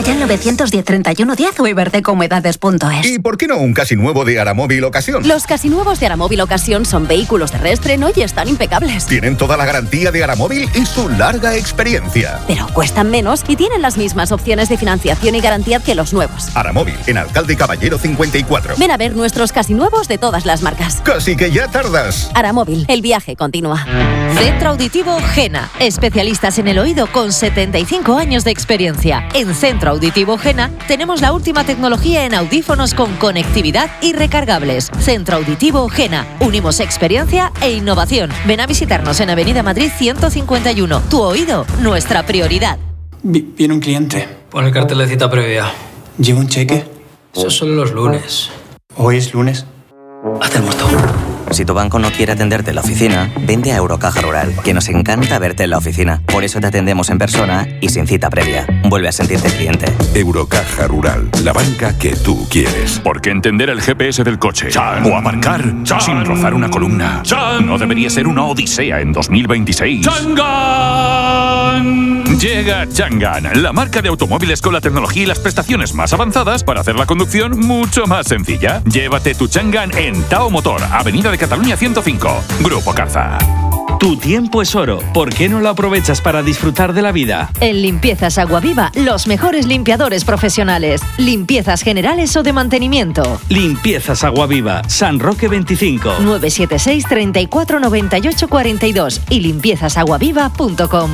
ya en 910-3110 o ibertecomedades.es. ¿Y por qué no un casi nuevo de Aramóvil Ocasión? Los casi nuevos de Aramóvil Ocasión son vehículos de reestreno y están impecables. Tienen toda la garantía de Aramóvil y su larga experiencia. Pero cuestan menos y tienen las mismas opciones de financiación y garantía que los nuevos. Aramóvil, en Alcalde Caballero 54. Ven a ver nuestros casi nuevos de todas las marcas. Casi que ya tardas. Aramóvil, el viaje continúa. Centro Auditivo Gena, especialistas en el oído con 75 años de experiencia. En Centro Auditivo Gena tenemos la última tecnología en audífonos con conectividad y recargables. Centro Auditivo Gena, unimos experiencia e innovación. Ven a visitarnos en Avenida Madrid 151. Tu oído, nuestra prioridad. Viene un cliente. Pon el cartel de cita previa. ¿Lleva un cheque? Esos son los lunes. ¿Hoy es lunes? Haz el muerto. Si tu banco no quiere atenderte en la oficina, vente a Eurocaja Rural, que nos encanta verte en la oficina. Por eso te atendemos en persona y sin cita previa. Vuelve a sentirte cliente. Eurocaja Rural, la banca que tú quieres. Porque entender el GPS del coche o aparcar sin rozar una columna no debería ser una odisea en 2026. ¡Changan! Llega Changan, la marca de automóviles con la tecnología y las prestaciones más avanzadas para hacer la conducción mucho más sencilla. Llévate tu Changan en Tao Motor, Avenida de Cataluña 105, Grupo Carza. Tu tiempo es oro. ¿Por qué no lo aprovechas para disfrutar de la vida? En Limpiezas Aguaviva, los mejores limpiadores profesionales. Limpiezas generales o de mantenimiento. Limpiezas Aguaviva, San Roque 25. 976 34 98 42 y limpiezasaguaviva.com.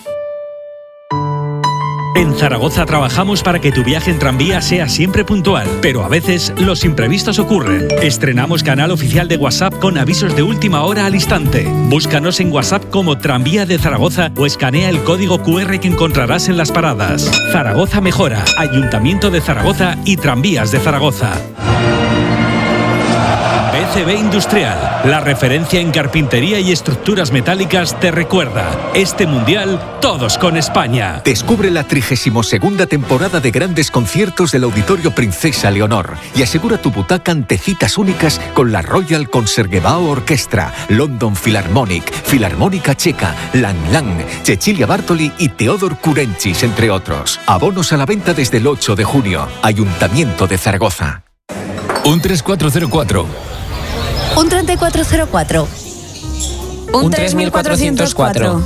En Zaragoza trabajamos para que tu viaje en tranvía sea siempre puntual, pero a veces los imprevistos ocurren. Estrenamos canal oficial de WhatsApp con avisos de última hora al instante. Búscanos en WhatsApp como Tranvía de Zaragoza o escanea el código QR que encontrarás en las paradas. Zaragoza Mejora, Ayuntamiento de Zaragoza y Tranvías de Zaragoza. BCB Industrial, la referencia en carpintería y estructuras metálicas, te recuerda: este mundial, todos con España. Descubre la 32ª temporada de grandes conciertos del Auditorio Princesa Leonor y asegura tu butaca ante citas únicas con la Royal Concertgebouw Orchestra, London Philharmonic, Filarmónica Checa, Lang Lang, Cecilia Bartoli y Teodor Kurenchis, entre otros. Abonos a la venta desde el 8 de junio. Ayuntamiento de Zaragoza. Un 3404. Un 3404. Un 3404.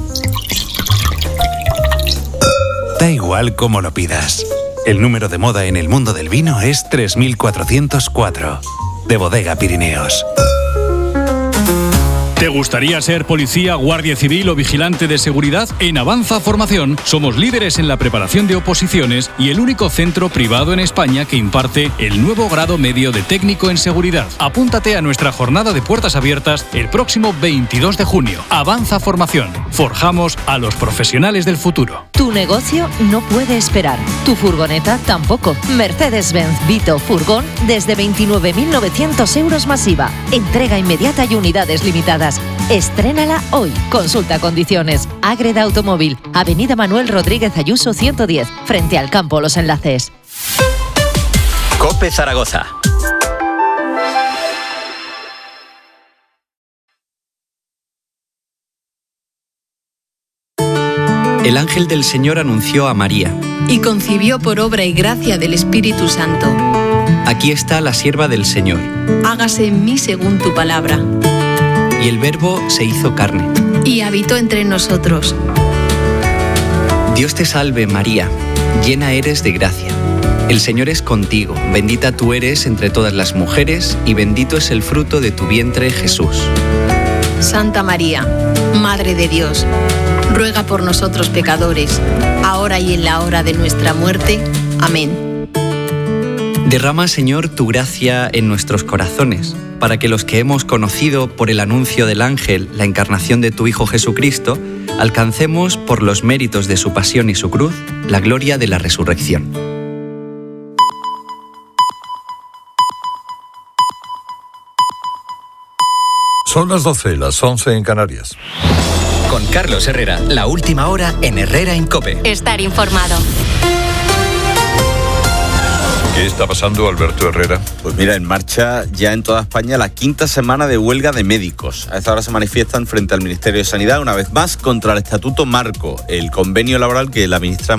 Da igual cómo lo pidas. El número de moda en el mundo del vino es 3404. De Bodega Pirineos. ¿Te gustaría ser policía, guardia civil o vigilante de seguridad? En Avanza Formación somos líderes en la preparación de oposiciones y el único centro privado en España que imparte el nuevo grado medio de técnico en seguridad. Apúntate a nuestra jornada de puertas abiertas el próximo 22 de junio. Avanza Formación. Forjamos a los profesionales del futuro. Tu negocio no puede esperar. Tu furgoneta tampoco. Mercedes-Benz Vito Furgón desde 29.900 euros masiva. Entrega inmediata y unidades limitadas. Estrénala hoy. Consulta condiciones. Ágreda Automóvil, Avenida Manuel Rodríguez Ayuso 110, frente al Campo Los Enlaces. COPE Zaragoza. El ángel del Señor anunció a María. Y concibió por obra y gracia del Espíritu Santo. Aquí está la sierva del Señor. Hágase en mí según tu palabra. Y el Verbo se hizo carne. Y habitó entre nosotros. Dios te salve, María, llena eres de gracia. El Señor es contigo, bendita tú eres entre todas las mujeres, y bendito es el fruto de tu vientre, Jesús. Santa María, Madre de Dios, ruega por nosotros pecadores, ahora y en la hora de nuestra muerte. Amén. Derrama, Señor, tu gracia en nuestros corazones, para que los que hemos conocido por el anuncio del ángel la encarnación de tu Hijo Jesucristo, alcancemos por los méritos de su pasión y su cruz, la gloria de la resurrección. Son las 12, las 11 en Canarias. Con Carlos Herrera, la última hora en Herrera en COPE. Estar informado. ¿Qué está pasando, Alberto Herrera? Pues mira, en marcha ya en toda España la 5ª semana de huelga de médicos. A esta hora se manifiestan frente al Ministerio de Sanidad una vez más contra el Estatuto Marco, el convenio laboral que la ministra